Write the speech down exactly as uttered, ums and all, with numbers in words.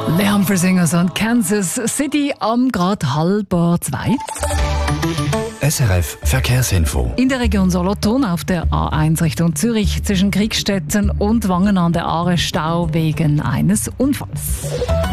Leon Singers und Kansas City am grad halb zwei. S R F Verkehrsinfo. In der Region Solothurn auf der A eins Richtung Zürich zwischen Kriegstetten und Wangen an der Aare Stau wegen eines Unfalls.